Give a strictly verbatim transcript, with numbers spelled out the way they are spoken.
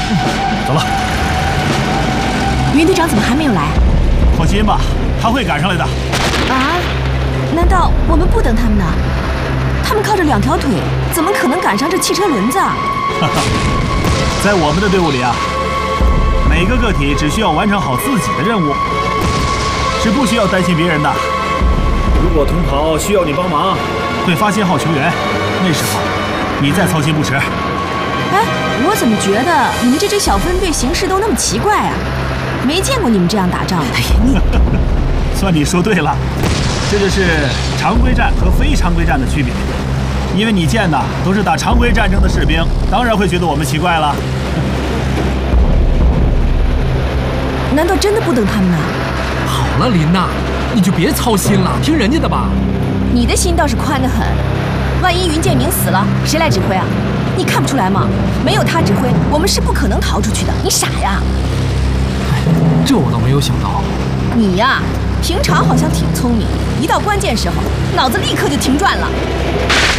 走了。 云队长怎么还没有来？ 放心吧，他会赶上来的。 啊？难道我们不等他们呢？他们靠着两条腿，怎么可能赶上这汽车轮子啊？ 哈哈，在我们的队伍里啊，每个个体只需要完成好自己的任务，是不需要担心别人的。如果同袍需要你帮忙，会发信号求援，那时候你再操心不迟。 哎，我怎么觉得你们这支小分队行事都那么奇怪啊？没见过你们这样打仗。哎呀，你算你说对了，这就是常规战和非常规战的区别。因为你见的都是打常规战争的士兵，当然会觉得我们奇怪了。 难道真的不等他们呢？ 好了，琳娜，你就别操心了，听人家的吧。 你的心倒是宽得很。万一云建明死了，谁来指挥啊？你看不出来吗？没有他指挥，我们是不可能逃出去的。你傻呀？ 哎，这我倒没有想到。 你呀，平常好像挺聪明，一到关键时候，脑子立刻就停转了。